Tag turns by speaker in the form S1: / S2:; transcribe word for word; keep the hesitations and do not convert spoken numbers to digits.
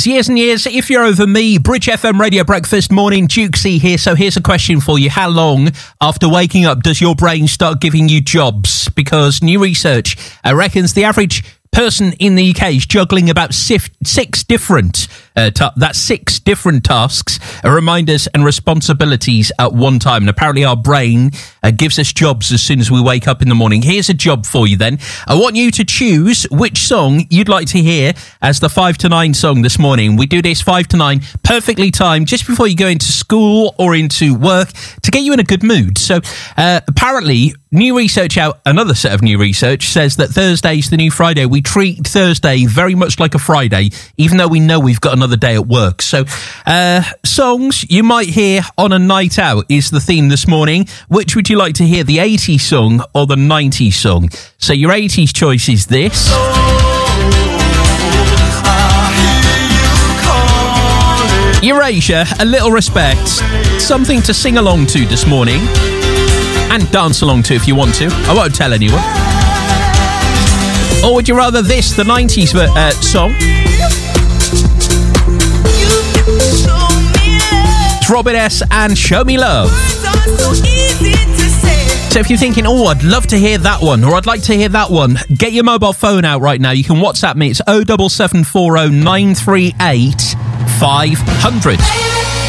S1: Years and years, if you're over me, Bridge F M Radio Breakfast, morning, Dukesy here. So here's a question for you. How long after waking up does your brain start giving you jobs? Because new research uh, reckons the average person in the U K is juggling about six, six different uh, ta- that's six different tasks, uh, reminders and responsibilities at one time. And apparently our brain uh, gives us jobs as soon as we wake up in the morning. Here's a job for you then. I want you to choose which song you'd like to hear as the five to nine song this morning. We do this five to nine, perfectly timed, just before you go into school or into work to get you in a good mood. So uh, apparently new research out, another set of new research says that Thursday's the new Friday. We treat Thursday very much like a Friday, even though we know we've got another day at work. So uh, songs you might hear on a night out is the theme this morning. Which would you like to hear, the eighties song or the nineties song? So your eighties choice is this. Erasure, A Little Respect, something to sing along to this morning and dance along to if you want to. I won't tell anyone. Or would you rather this, the nineties uh, song? It's Robin S. and Show Me Love. So if you're thinking, oh, I'd love to hear that one, or I'd like to hear that one, get your mobile phone out right now. You can WhatsApp me. It's oh seven seven four oh nine three eight five hundred.